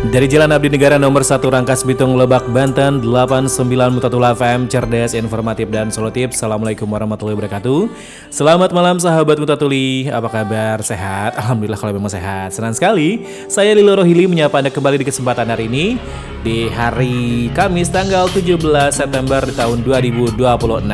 Dari Jalan Abdi Negara nomor 1 Rangkas Bitung Lebak Banten 89 Mutatul FM, cerdas, informatif dan solutif. Assalamualaikum warahmatullahi wabarakatuh. Selamat malam sahabat Mutatuli, apa kabar? Sehat? Alhamdulillah kalau memang sehat. Senang sekali saya Lilo Rohili menyapa Anda kembali di kesempatan hari ini di hari Kamis tanggal 17 September tahun 2026.